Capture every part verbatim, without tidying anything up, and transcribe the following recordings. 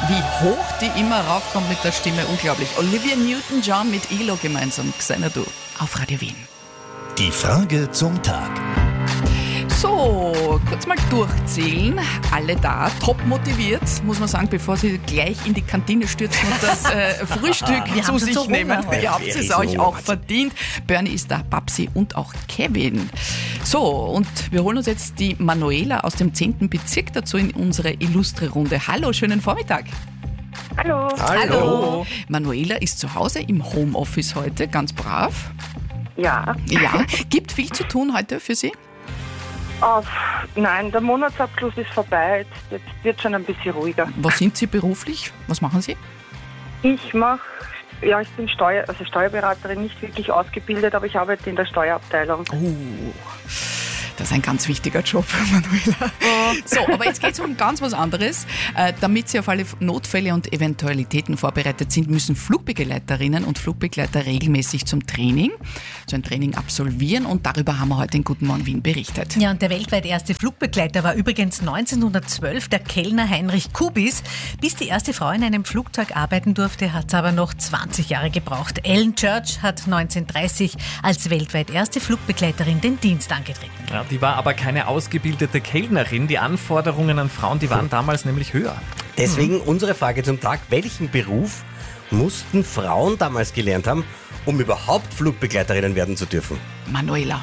Wie hoch die immer raufkommt mit der Stimme, unglaublich. Olivia Newton-John mit E L O gemeinsam, Xanadu, auf Radio Wien. Die Frage zum Tag. So, kurz mal durchzählen. Alle da, top motiviert, muss man sagen, bevor sie gleich in die Kantine stürzen und das äh, Frühstück zu sich so nehmen. Ihr habt es euch auch verdient. Bernie ist da, Babsi und auch Kevin. So, und wir holen uns jetzt die Manuela aus dem zehnten Bezirk dazu in unsere illustre Runde. Hallo, schönen Vormittag. Hallo. Hallo. Hallo. Manuela ist zu Hause im Homeoffice heute, ganz brav. Ja. Ja, gibt viel zu tun heute für Sie? Oh, nein, der Monatsabschluss ist vorbei. Jetzt, jetzt wird schon ein bisschen ruhiger. Was sind Sie beruflich? Was machen Sie? Ich mache, ja, ich bin Steuer, also Steuerberaterin, nicht wirklich ausgebildet, aber ich arbeite in der Steuerabteilung. Oh, das ist ein ganz wichtiger Job, Manuela. So, aber jetzt geht es um ganz was anderes. Äh, damit Sie auf alle Notfälle und Eventualitäten vorbereitet sind, müssen Flugbegleiterinnen und Flugbegleiter regelmäßig zum Training, so ein Training absolvieren, und darüber haben wir heute in Guten Morgen Wien berichtet. Ja, und der weltweit erste Flugbegleiter war übrigens neunzehnhundertzwölf der Kellner Heinrich Kubis. Bis die erste Frau in einem Flugzeug arbeiten durfte, hat es aber noch zwanzig Jahre gebraucht. Ellen Church hat neunzehnhundertdreißig als weltweit erste Flugbegleiterin den Dienst angetreten. Ja, die war aber keine ausgebildete Kellnerin. Die Anforderungen an Frauen, die waren damals nämlich höher. Deswegen unsere Frage zum Tag: Welchen Beruf mussten Frauen damals gelernt haben, um überhaupt Flugbegleiterinnen werden zu dürfen? Manuela.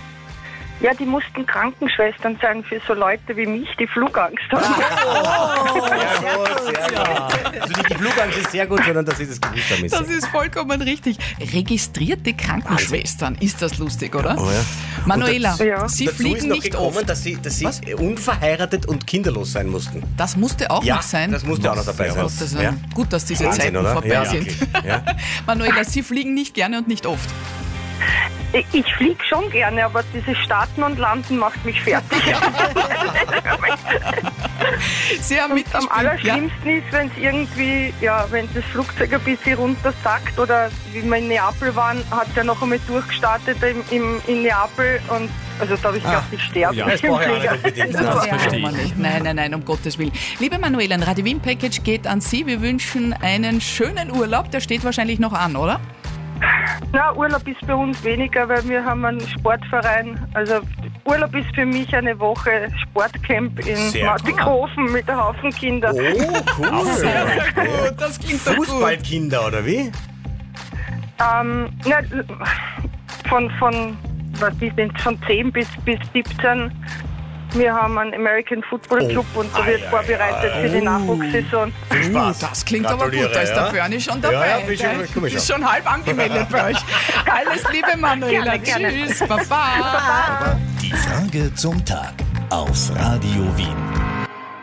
Ja, die mussten Krankenschwestern sein für so Leute wie mich, die Flugangst haben. Oh, sehr gut, sehr gut. Also nicht die Flugangst ist sehr gut, sondern dass sie das gewusst haben. Das ist vollkommen richtig. Registrierte Krankenschwestern, ist das lustig, oder? Oh ja. Manuela, ja. Sie Dazu fliegen ist noch nicht gekommen, oft. dass sie, dass sie Was? unverheiratet und kinderlos sein mussten. Das musste auch Ja, noch sein. das musste auch noch dabei sein. Das ist Ja. gut, dass diese Wahnsinn, Zeiten oder? vorbei Ja, sind. wirklich. Ja. Manuela, Sie fliegen nicht gerne und nicht oft. Ich, ich fliege schon gerne, aber dieses Starten und Landen macht mich fertig. Sie haben Und am mitgespielt. Ja. allerschlimmsten ist, wenn es irgendwie, ja, wenn das Flugzeug ein bisschen runtersackt, oder wie wir in Neapel waren, hat es ja noch einmal durchgestartet im, im, in Neapel, und also da habe ich gedacht, ich sterbe ja, mit das dem brauche ich auch Flieger. nicht unbedingt. Das Das ja, verstehe man ich. nicht. Nein, nein, nein, um Gottes Willen. Liebe Manuela, ein Radio Wien Package geht an Sie. Wir wünschen einen schönen Urlaub. Der steht wahrscheinlich noch an, oder? Na, Urlaub ist bei uns weniger, weil wir haben einen Sportverein. Also Urlaub ist für mich eine Woche Sportcamp in Sehr Martighofen mit einem Haufen Kinder. Oh, cool. Sehr, sehr gut. Das klingt doch gut. Fußballkinder, oder wie? Ähm, na, von, von, was ist denn, von zehn bis, bis siebzehn. Wir haben einen American Football Club, und da wird Ei, vorbereitet ei, für die Nachwuchssaison. Viel Spaß. Das klingt aber gut, Gratuliere, da ist der ja. Bernie schon dabei. Ja, ja, bin schon- Der komm ich ist schon. schon halb angemeldet bei euch. Alles Liebe, Manuela. Gerne, gerne. Tschüss, Baba. Die Frage zum Tag auf Radio Wien.